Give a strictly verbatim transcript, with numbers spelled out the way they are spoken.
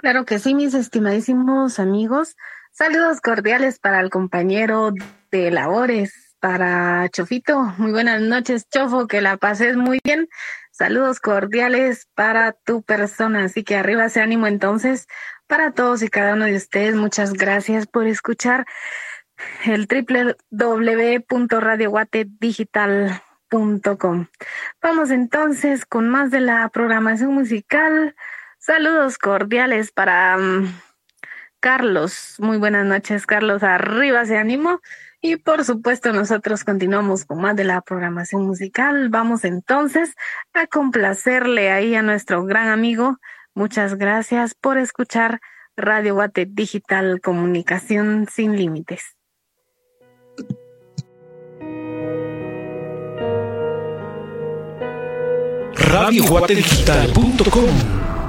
Claro que sí, mis estimadísimos amigos. Saludos cordiales para el compañero de labores, para Chofito. Muy buenas noches, Chofo, que la pases muy bien. Saludos cordiales para tu persona. Así que arriba ese ánimo entonces para todos y cada uno de ustedes. Muchas gracias por escuchar el doble u doble u doble u punto radio guate digital punto com. Vamos entonces con más de la programación musical. Saludos cordiales para um, Carlos. Muy buenas noches, Carlos. Arriba ese ánimo. Y por supuesto nosotros continuamos con más de la programación musical. Vamos entonces a complacerle ahí a nuestro gran amigo. Muchas gracias por escuchar Radio Guate Digital, comunicación sin límites. radio guate digital punto com